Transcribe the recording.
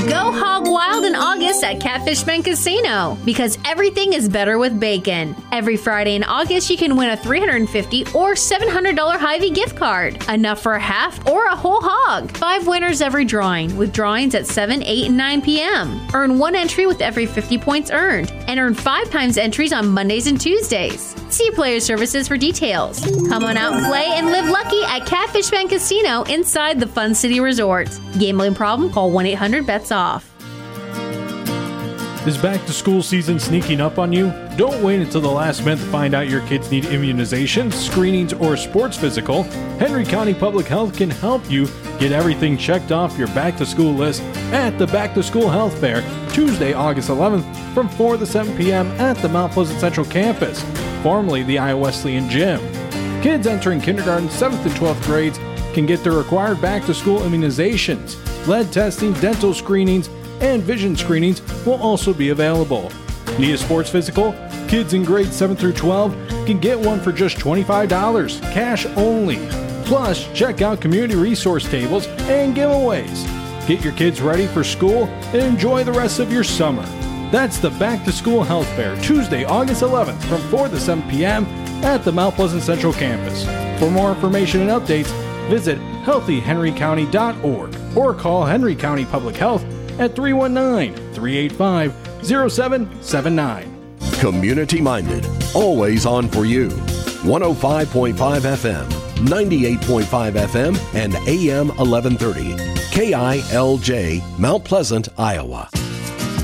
Go hog wild in August at Catfish Bend Casino because everything is better with bacon. Every Friday in August, you can win a $350 or $700 Hy-Vee gift card, enough for a half or a whole hog. 5 winners every drawing, with drawings at 7, 8, and 9 p.m. Earn 1 entry with every 50 points earned, and earn 5 times entries on Mondays and Tuesdays. See Player Services for details. Come on out and play and live lucky at Catfish Bend Casino inside the Fun City Resort. Gambling problem? Call 1-800-BETS-OFF. Is back-to-school season sneaking up on you? Don't wait until the last minute to find out your kids need immunizations, screenings, or sports physical. Henry County Public Health can help you get everything checked off your back-to-school list at the Back-to-School Health Fair, Tuesday, August 11th from 4 to 7 p.m. at the Mount Pleasant Central Campus, formerly the Iowa Wesleyan Gym. Kids entering kindergarten, 7th and 12th grades can get their required back-to-school immunizations. Lead testing, dental screenings, and vision screenings will also be available. Need a sports physical? Kids in grades 7 through 12 can get one for just $25, cash only. Plus, check out community resource tables and giveaways. Get your kids ready for school and enjoy the rest of your summer. That's the Back to School Health Fair, Tuesday, August 11th from 4 to 7 p.m. at the Mount Pleasant Central Campus. For more information and updates, visit healthyhenrycounty.org or call Henry County Public Health at 319-385-0779. Community-minded, always on for you. 105.5 FM, 98.5 FM, and AM 1130. KILJ, Mount Pleasant, Iowa.